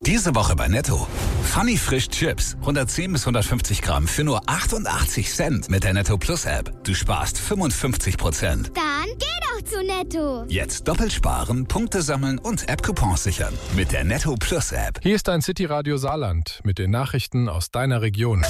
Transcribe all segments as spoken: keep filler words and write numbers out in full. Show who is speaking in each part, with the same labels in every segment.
Speaker 1: Diese Woche bei Netto. Funny Frisch Chips. hundertzehn bis hundertfünfzig Gramm für nur achtundachtzig Cent mit der Netto Plus App. Du sparst fünfundfünfzig Prozent.
Speaker 2: Dann geh doch zu Netto.
Speaker 1: Jetzt doppelt sparen, Punkte sammeln und App-Coupons sichern. Mit der Netto Plus App.
Speaker 3: Hier ist dein City Radio Saarland mit den Nachrichten aus deiner Region.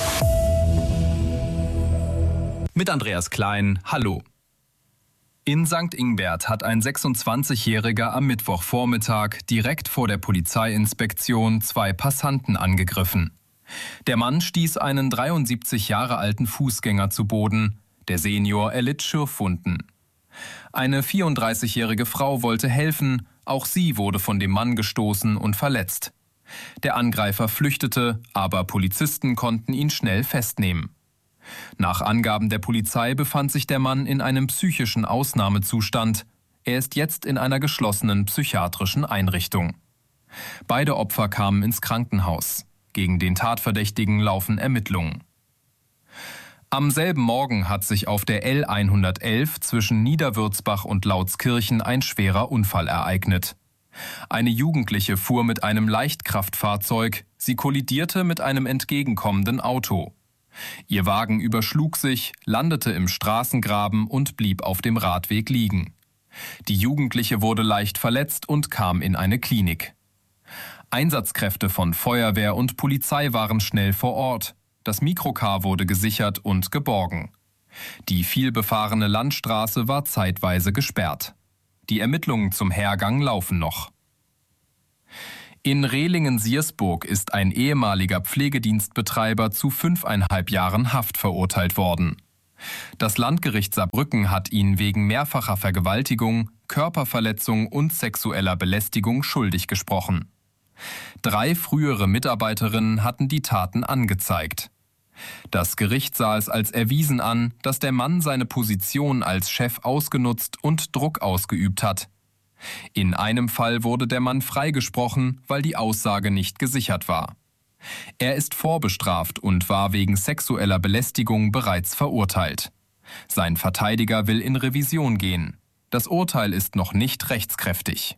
Speaker 4: Mit Andreas Klein, hallo. In Sankt Ingbert hat ein sechsundzwanzigjähriger am Mittwochvormittag direkt vor der Polizeiinspektion zwei Passanten angegriffen. Der Mann stieß einen dreiundsiebzig Jahre alten Fußgänger zu Boden. Der Senior erlitt Schürfwunden. Eine vierunddreißigjährige Frau wollte helfen, auch sie wurde von dem Mann gestoßen und verletzt. Der Angreifer flüchtete, aber Polizisten konnten ihn schnell festnehmen. Nach Angaben der Polizei befand sich der Mann in einem psychischen Ausnahmezustand. Er ist jetzt in einer geschlossenen psychiatrischen Einrichtung. Beide Opfer kamen ins Krankenhaus. Gegen den Tatverdächtigen laufen Ermittlungen. Am selben Morgen hat sich auf der L hundertelf zwischen Niederwürzbach und Lautskirchen ein schwerer Unfall ereignet. Eine Jugendliche fuhr mit einem Leichtkraftfahrzeug. Sie kollidierte mit einem entgegenkommenden Auto. Ihr Wagen überschlug sich, landete im Straßengraben und blieb auf dem Radweg liegen. Die Jugendliche wurde leicht verletzt und kam in eine Klinik. Einsatzkräfte von Feuerwehr und Polizei waren schnell vor Ort. Das Mikrocar wurde gesichert und geborgen. Die vielbefahrene Landstraße war zeitweise gesperrt. Die Ermittlungen zum Hergang laufen noch. In Rehlingen-Siersburg ist ein ehemaliger Pflegedienstbetreiber zu fünfeinhalb Jahren Haft verurteilt worden. Das Landgericht Saarbrücken hat ihn wegen mehrfacher Vergewaltigung, Körperverletzung und sexueller Belästigung schuldig gesprochen. Drei frühere Mitarbeiterinnen hatten die Taten angezeigt. Das Gericht sah es als erwiesen an, dass der Mann seine Position als Chef ausgenutzt und Druck ausgeübt hat. In einem Fall wurde der Mann freigesprochen, weil die Aussage nicht gesichert war. Er ist vorbestraft und war wegen sexueller Belästigung bereits verurteilt. Sein Verteidiger will in Revision gehen. Das Urteil ist noch nicht rechtskräftig.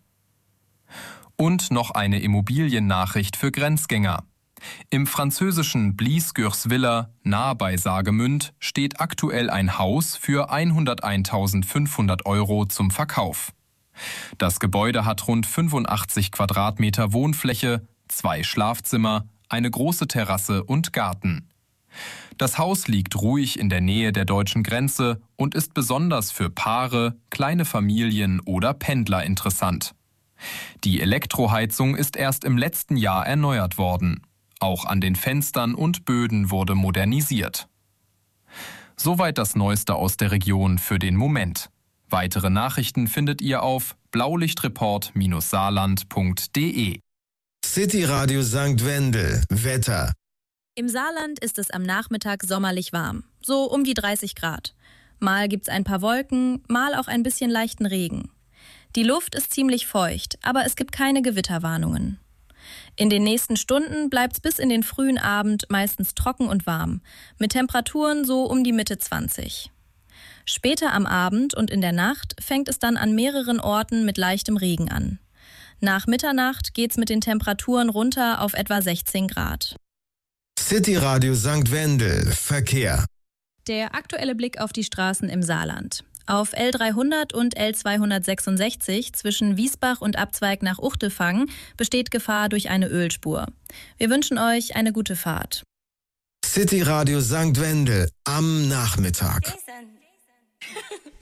Speaker 4: Und noch eine Immobiliennachricht für Grenzgänger. Im französischen Blies-Gürswiller, nahe bei Saargemünd, steht aktuell ein Haus für hunderteintausendfünfhundert Euro zum Verkauf. Das Gebäude hat rund fünfundachtzig Quadratmeter Wohnfläche, zwei Schlafzimmer, eine große Terrasse und Garten. Das Haus liegt ruhig in der Nähe der deutschen Grenze und ist besonders für Paare, kleine Familien oder Pendler interessant. Die Elektroheizung ist erst im letzten Jahr erneuert worden. Auch an den Fenstern und Böden wurde modernisiert. Soweit das Neueste aus der Region für den Moment. Weitere Nachrichten findet ihr auf blaulichtreport saarland punkt de.
Speaker 5: City Radio Sankt Wendel. Wetter.
Speaker 6: Im Saarland ist es am Nachmittag sommerlich warm, so um die dreißig Grad. Mal gibt's ein paar Wolken, mal auch ein bisschen leichten Regen. Die Luft ist ziemlich feucht, aber es gibt keine Gewitterwarnungen. In den nächsten Stunden bleibt's bis in den frühen Abend meistens trocken und warm, mit Temperaturen so um die Mitte zwanzig. Später am Abend und in der Nacht fängt es dann an mehreren Orten mit leichtem Regen an. Nach Mitternacht geht's mit den Temperaturen runter auf etwa sechzehn Grad.
Speaker 5: City Radio Sankt Wendel. Verkehr.
Speaker 6: Der aktuelle Blick auf die Straßen im Saarland. Auf L dreihundert und L zweihundertsechsundsechzig zwischen Wiesbach und Abzweig nach Uchtelfang besteht Gefahr durch eine Ölspur. Wir wünschen euch eine gute Fahrt.
Speaker 5: City Radio Sankt Wendel am Nachmittag.